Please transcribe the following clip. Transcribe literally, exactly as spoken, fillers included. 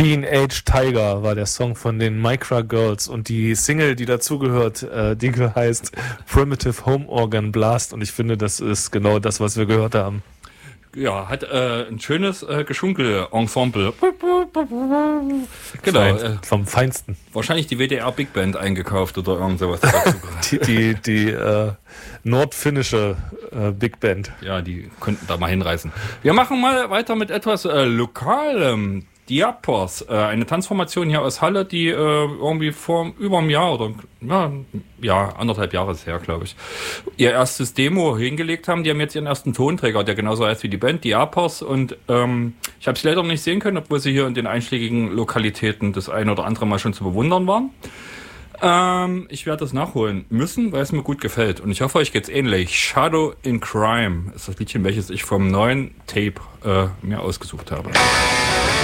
Teenage Tiger war der Song von den Micra Girls und die Single, die dazugehört, äh, die heißt Primitive Home Organ Blast und ich finde, das ist genau das, was wir gehört haben. Ja, hat äh, ein schönes äh, Geschunkel-Ensemble. Genau. Fein, vom Feinsten. Wahrscheinlich die W D R Big Band eingekauft oder irgend sowas. die die, die äh, nordfinnische äh, Big Band. Ja, die könnten da mal hinreißen. Wir machen mal weiter mit etwas äh, Lokalem. Diapos, äh, eine Tanzformation hier aus Halle, die äh, irgendwie vor über einem Jahr oder ja, ja anderthalb Jahre ist her, glaube ich, ihr erstes Demo hingelegt haben. Die haben jetzt ihren ersten Tonträger, der genauso heißt wie die Band, Diapos. Und ähm, ich habe sie leider nicht sehen können, obwohl sie hier in den einschlägigen Lokalitäten das ein oder andere Mal schon zu bewundern waren. Ähm, ich werde das nachholen müssen, weil es mir gut gefällt. Und ich hoffe, euch geht's ähnlich. Shadow in Crime ist das Liedchen, welches ich vom neuen Tape äh, mir ausgesucht habe.